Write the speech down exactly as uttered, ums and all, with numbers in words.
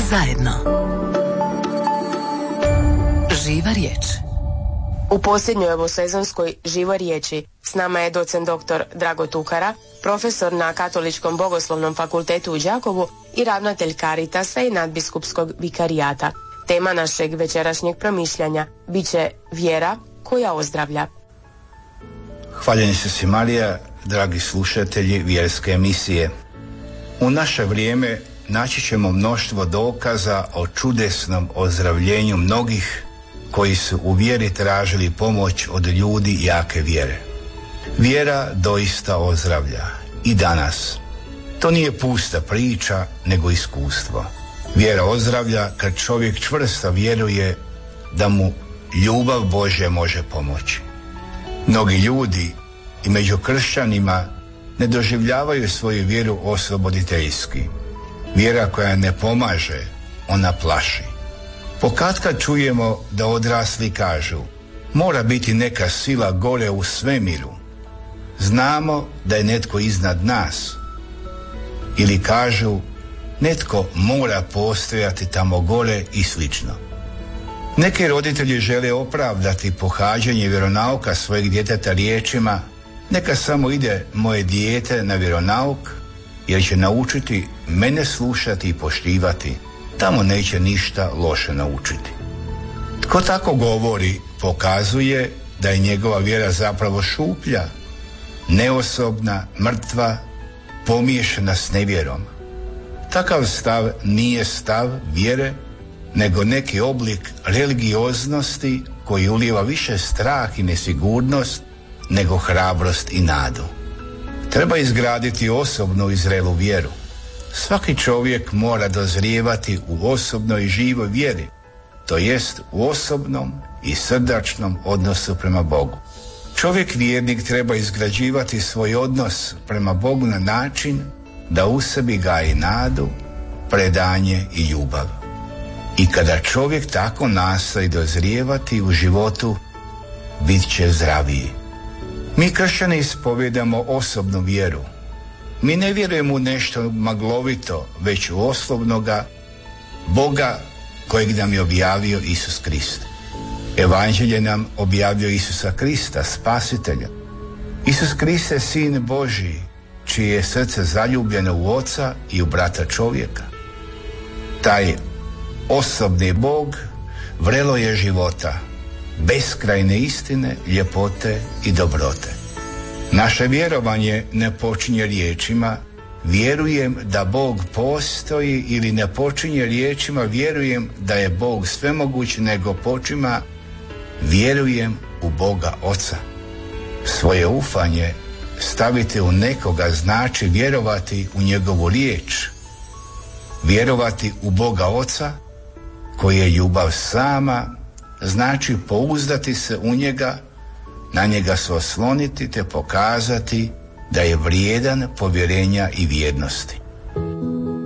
zajedno. Živa riječ. U posljednjoj ovosezonskoj Živoj riječi s nama je docent doktor Drago Tukara, profesor na Katoličkom bogoslovnom fakultetu u Đakovu i ravnatelj Caritasa i nadbiskupskog vikarijata. Tema našeg večerašnjeg promišljanja bit će vjera koja ozdravlja. Hvaljeni se si Marija, dragi slušatelji vjerske emisije. U naše vrijeme naći ćemo mnoštvo dokaza o čudesnom ozdravljenju mnogih koji su u vjeri tražili pomoć od ljudi jake vjere. Vjera doista ozdravlja i danas. To nije pusta priča, nego iskustvo. Vjera ozdravlja kad čovjek čvrsto vjeruje da mu ljubav Božja može pomoći. Mnogi ljudi i među kršćanima ne doživljavaju svoju vjeru osloboditeljski. Vjera koja ne pomaže, ona plaši. Pokatkad čujemo da odrasli kažu: mora biti neka sila gore u svemiru. Znamo da je netko iznad nas. Ili kažu: netko mora postojati tamo gore i slično. Neki roditelji žele opravdati pohađanje vjeronauka svojeg djeteta riječima: neka samo ide moje dijete na vjeronauk, jer će naučiti mene slušati i poštivati. Tamo neće ništa loše naučiti. Tko tako govori pokazuje da je njegova vjera zapravo šuplja, neosobna, mrtva, pomiješana s nevjerom. Takav stav nije stav vjere, nego neki oblik religioznosti koji ulijeva više strah i nesigurnost nego hrabrost i nadu. Treba izgraditi osobnu i zrelu vjeru. Svaki čovjek mora dozrijevati u osobnoj i živoj vjeri, to jest u osobnom i srdačnom odnosu prema Bogu. Čovjek vjernik treba izgrađivati svoj odnos prema Bogu na način da u sebi gaji nadu, predanje i ljubav. I kada čovjek tako nastoji dozrijevati u životu, bit će zdraviji. Mi kršćani ispovijedamo osobnu vjeru. Mi ne vjerujemo u nešto maglovito, već u osobnoga Boga kojeg nam je objavio Isus Krist. Evanđelje nam objavio Isusa Krista, spasitelja. Isus Krist je Sin Božji, čije je srce zaljubljeno u Oca i u brata čovjeka. Taj osobni Bog vrelo je života, beskrajne istine, ljepote i dobrote. Naše vjerovanje ne počinje riječima vjerujem da Bog postoji, ili ne počinje riječima vjerujem da je Bog svemoguć, nego počima vjerujem u Boga Oca. Svoje ufanje staviti u nekoga znači vjerovati u njegovu riječ, vjerovati u Boga Oca koji je ljubav sama, znači pouzdati se u njega, na njega se osloniti te pokazati da je vrijedan povjerenja i vjernosti.